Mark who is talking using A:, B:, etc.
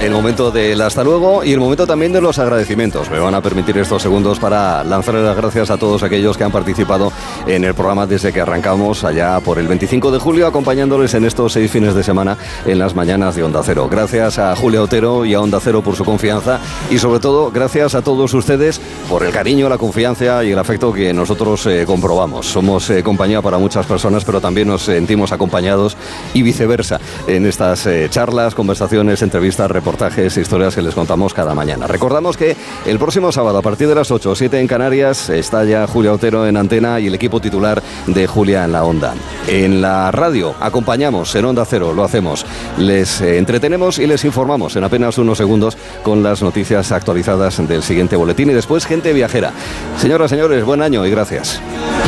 A: el momento del hasta luego y el momento también de los agradecimientos. Me van a permitir estos segundos para lanzarle las gracias a todos aquellos que han participado en el programa desde que arrancamos allá por el 25 de julio, acompañándoles en estos 6 fines de semana en las mañanas de Onda Cero. Gracias a Julia Otero y a Onda Cero por su confianza y sobre todo gracias a todos ustedes por el cariño, la confianza y el afecto que nosotros comprobamos. Somos compañía para muchas personas, pero también nos sentimos acompañados y viceversa en estas charlas, conversaciones, entrevistas, reportajes, historias que les contamos cada mañana. Recordamos que el próximo sábado a partir de las 8 o 7 en Canarias está ya Julia Otero en antena y el equipo titular de Julia en la Onda. En la radio acompañamos en Onda Cero, lo hacemos. Les entretenemos y les informamos en apenas unos segundos con las noticias actualizadas del siguiente boletín y después gente viajera. Señoras, señores, buen año y gracias.